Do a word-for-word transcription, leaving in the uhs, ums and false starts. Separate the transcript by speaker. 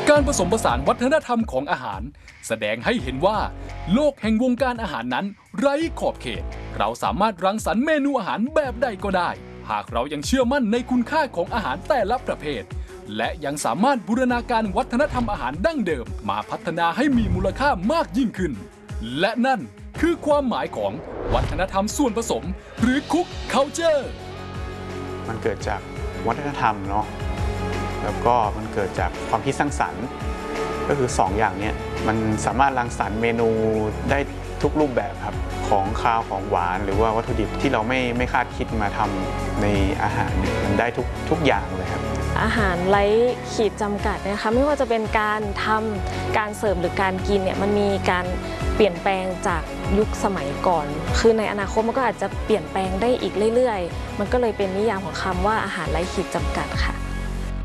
Speaker 1: การผสมผสานวัฒนธรรมของอาหารแสดงให้เห็นว่าโลกแห่งวงการอาหารนั้นไร้ขอบเขตเราสามารถรังสรรค์เมนูอาหารแบบใดก็ได้หากเรายังเชื่อมั่นในคุณค่าของอาหารแต่ละประเภทและยังสามารถบูรณาการวัฒนธรรมอาหารดั้งเดิมมาพัฒนาให้มีมูลค่ามากยิ่งขึ้นและนั่นคือความหมายของวัฒนธรรมส่วนผสมหรือ Cook Culture
Speaker 2: มันเกิดจากวัฒนธรรมเนาะแล้วก็มันเกิดจากความคิดสร้างสรรค์ก็คือสองอย่างนี้มันสามารถรังสรรค์เมนูได้ทุกรูปแบบครับของคาวของหวานหรือว่าวัตถุดิบที่เราไม่ไม่คาดคิดมาทำในอาหารมันได้ทุกทุกอย่างเลยครับ
Speaker 3: อาหารไร้ขีดจำกัดนะคะไม่ว่าจะเป็นการทำการเสิร์ฟหรือการกินเนี่ยมันมีการเปลี่ยนแปลงจากยุคสมัยก่อนคือในอนาคตมันก็อาจจะเปลี่ยนแปลงได้อีกเรื่อยๆมันก็เลยเป็นนิยามของคำว่าอาหารไร้ขีดจำกัดค่ะ